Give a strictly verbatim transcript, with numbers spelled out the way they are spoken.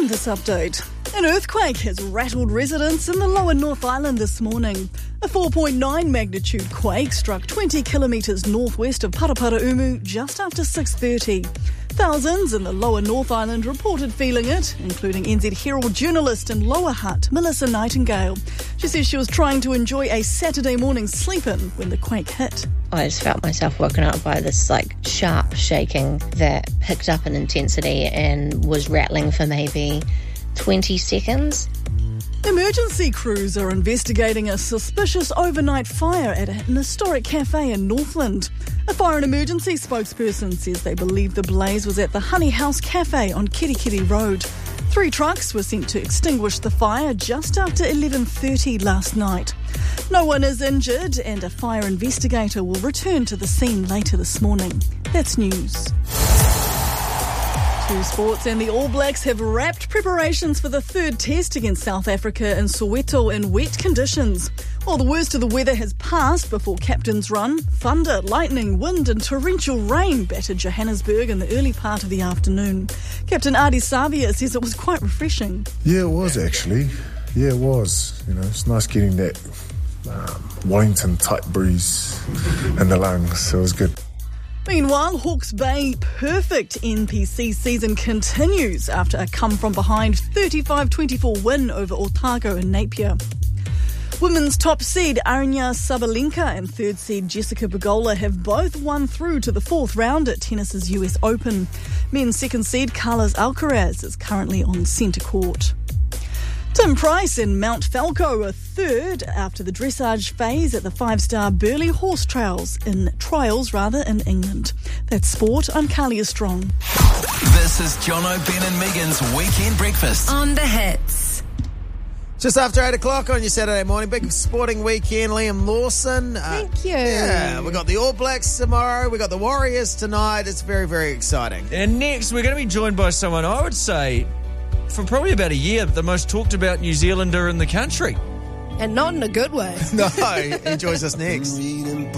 In this update, an earthquake has rattled residents in the lower North Island this morning. A four point nine magnitude quake struck twenty kilometres northwest of Paraparaumu just after six thirty. Thousands in the lower North Island reported feeling it, including N Z Herald journalist in Lower Hutt, Melissa Nightingale. She says she was trying to enjoy a Saturday morning sleep-in when the quake hit. I just felt myself woken up by this like sharp shaking that picked up in intensity and was rattling for maybe twenty seconds. Emergency crews are investigating a suspicious overnight fire at an historic cafe in Northland. A fire and emergency spokesperson says they believe the blaze was at the Honey House Cafe on Kirikiri Road. Three trucks were sent to extinguish the fire just after eleven thirty last night. No one is injured and a fire investigator will return to the scene later this morning. That's news. To sports, and the All Blacks have wrapped preparations for the third test against South Africa in Soweto in wet conditions. While the worst of the weather has passed before captains run, thunder, lightning, wind and torrential rain battered Johannesburg in the early part of the afternoon. Captain Ardie Savia says it was quite refreshing. Yeah, it was actually. Yeah, it was. You know, it's nice getting that um, Wellington-type breeze in the lungs. So it was good. Meanwhile, Hawke's Bay perfect N P C season continues after a come-from-behind thirty-five twenty-four win over Otago in Napier. Women's top seed Aryna Sabalenka and third seed Jessica Pegula have both won through to the fourth round at tennis's U S Open. Men's second seed Carlos Alcaraz is currently on centre court. Tim Price and Mount Falco are third after the dressage phase at the five-star Burleigh Horse Trials in trials rather in England. That's sport. I'm Kalia Strong. This is Jono, Ben and Megan's Weekend Breakfast on The Hits. Just after eight o'clock on your Saturday morning, big sporting weekend. Liam Lawson. Uh, Thank you. Yeah, we got the All Blacks tomorrow. We got the Warriors tonight. It's very, very exciting. And next, we're going to be joined by someone I would say, for probably about a year, the most talked about New Zealander in the country. And not in a good way. No, he joins us next.